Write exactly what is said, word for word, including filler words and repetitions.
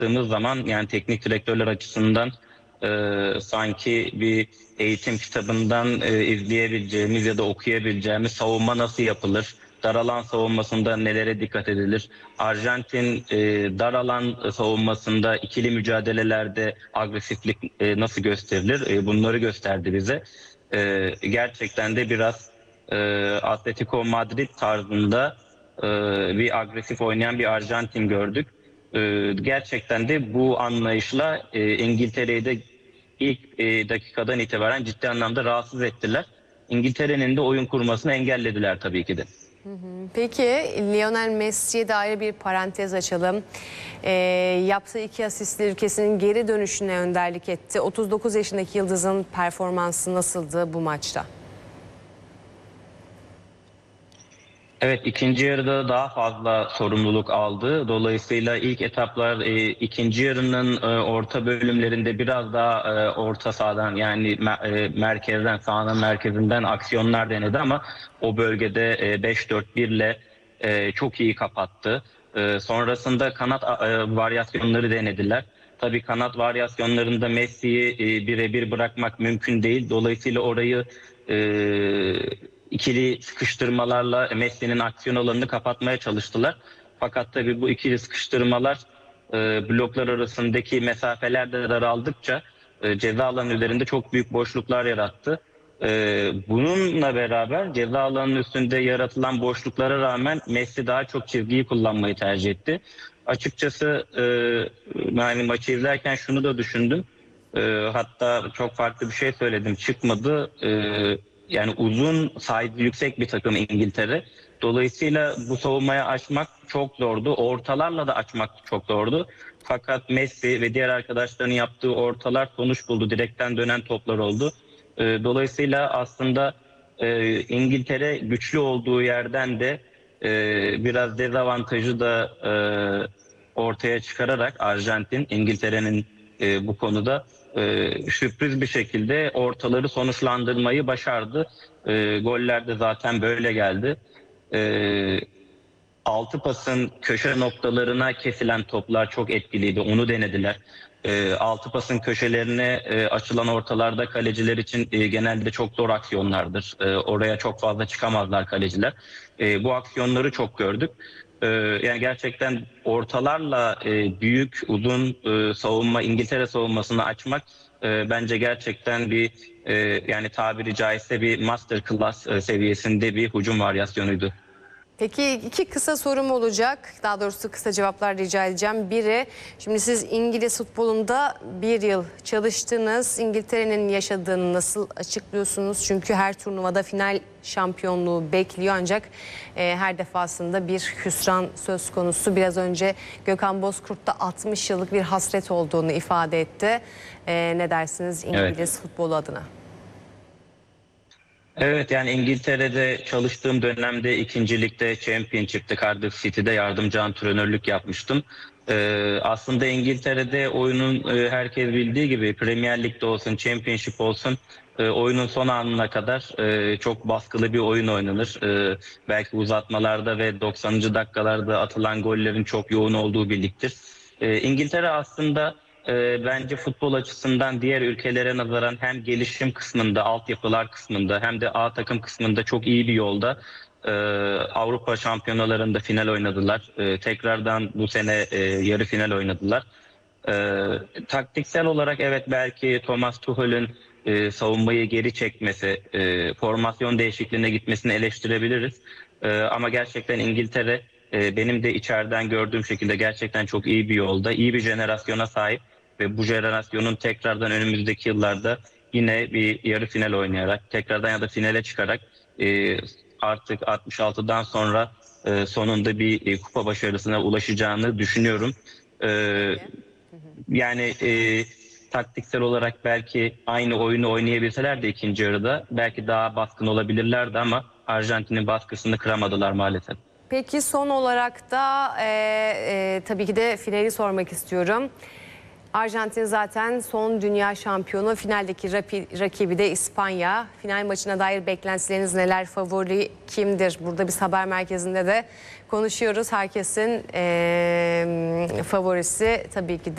baktığımız zaman yani teknik direktörler açısından e, sanki bir eğitim kitabından e, izleyebileceğimiz ya da okuyabileceğimiz savunma nasıl yapılır, dar alan savunmasında nelere dikkat edilir, Arjantin e, dar alan savunmasında ikili mücadelelerde agresiflik e, nasıl gösterilir, e, bunları gösterdi bize. E, gerçekten de biraz e, Atletico Madrid tarzında e, bir agresif oynayan bir Arjantin gördük. E, gerçekten de bu anlayışla e, İngiltere'yi de ilk e, dakikadan itibaren ciddi anlamda rahatsız ettiler. İngiltere'nin de oyun kurmasını engellediler tabii ki de. Peki Lionel Messi'ye dair bir parantez açalım. Ee, yaptığı iki asistli ülkesinin geri dönüşüne önderlik etti. otuz dokuz yaşındaki Yıldız'ın performansı nasıldı bu maçta? Evet, ikinci yarıda daha fazla sorumluluk aldı. Dolayısıyla ilk etaplar e, ikinci yarının e, orta bölümlerinde biraz daha e, orta sahadan yani me- e, merkezden, sahanın merkezinden aksiyonlar denedi ama o bölgede e, beş dört bir ile e, çok iyi kapattı. E, sonrasında kanat e, varyasyonları denediler. Tabii kanat varyasyonlarında Messi'yi e, birebir bırakmak mümkün değil. Dolayısıyla orayı e, ikili sıkıştırmalarla Messi'nin aksiyon alanını kapatmaya çalıştılar. Fakat tabii bu ikili sıkıştırmalar e, bloklar arasındaki mesafeler de daraldıkça e, ceza alanı üzerinde çok büyük boşluklar yarattı. E, bununla beraber ceza alanının üstünde yaratılan boşluklara rağmen Messi daha çok çizgiyi kullanmayı tercih etti. Açıkçası e, yani maçı izlerken şunu da düşündüm. E, hatta çok farklı bir şey söyledim. Çıkmadı. E, yani uzun, sahibi yüksek bir takım İngiltere. Dolayısıyla bu savunmaya açmak çok zordu. Ortalarla da açmak çok zordu. Fakat Messi ve diğer arkadaşların yaptığı ortalar sonuç buldu. Direkten dönen toplar oldu. E, dolayısıyla aslında e, İngiltere güçlü olduğu yerden de e, biraz dezavantajı da e, ortaya çıkararak Arjantin, İngiltere'nin e, bu konuda e, sürpriz bir şekilde ortaları sonuçlandırmayı başardı. E, goller de zaten böyle geldi. E, Altı pasın köşe noktalarına kesilen toplar çok etkiliydi. Onu denediler. E, altı pasın köşelerine e, açılan ortalarda kaleciler için e, genelde çok zor aksiyonlardır. E, oraya çok fazla çıkamazlar kaleciler. E, bu aksiyonları çok gördük. E, yani gerçekten ortalarla e, büyük, uzun e, savunma, İngiltere savunmasını açmak e, bence gerçekten bir e, yani tabiri caizse bir masterclass e, seviyesinde bir hücum varyasyonuydu. Peki iki kısa sorum olacak. Daha doğrusu kısa cevaplar rica edeceğim. Biri, şimdi siz İngiliz futbolunda bir yıl çalıştınız. İngiltere'nin yaşadığını nasıl açıklıyorsunuz? Çünkü her turnuvada final şampiyonluğu bekliyor ancak e, her defasında bir hüsran söz konusu. Biraz önce Gökhan Bozkurt da altmış yıllık bir hasret olduğunu ifade etti. E, ne dersiniz İngiliz Evet. futbolu adına? Evet, yani İngiltere'de çalıştığım dönemde ikinci ligde Championship'te Cardiff City'de yardımcı antrenörlük yapmıştım. Ee, aslında İngiltere'de oyunun e, herkes bildiği gibi Premier Lig'de olsun, Championship olsun e, oyunun son anına kadar e, çok baskılı bir oyun oynanır. E, belki uzatmalarda ve doksanıncı dakikalarda atılan gollerin çok yoğun olduğu bir ligdir. E, İngiltere aslında e, bence futbol açısından diğer ülkelere nazaran hem gelişim kısmında, altyapılar kısmında hem de A takım kısmında çok iyi bir yolda. E, Avrupa şampiyonalarında final oynadılar. E, tekrardan bu sene e, yarı final oynadılar. E, taktiksel olarak evet belki Thomas Tuchel'in e, savunmayı geri çekmesi, e, formasyon değişikliğine gitmesini eleştirebiliriz. E, ama gerçekten İngiltere e, benim de içeriden gördüğüm şekilde gerçekten çok iyi bir yolda, iyi bir jenerasyona sahip ve bu jenerasyonun tekrardan önümüzdeki yıllarda yine bir yarı final oynayarak, tekrardan ya da finale çıkarak e, artık altmış altıdan sonra e, sonunda bir e, kupa başarısına ulaşacağını düşünüyorum. E, yani e, taktiksel olarak belki aynı oyunu oynayabilseler de ikinci yarıda belki daha baskın olabilirlerdi ama Arjantin'in baskısını kıramadılar maalesef. Peki son olarak da e, e, tabii ki de finali sormak istiyorum. Arjantin zaten son dünya şampiyonu. Finaldeki rapi- rakibi de İspanya. Final maçına dair beklentileriniz neler? Favori kimdir? Burada biz haber merkezinde de konuşuyoruz. Herkesin eee, favorisi tabii ki de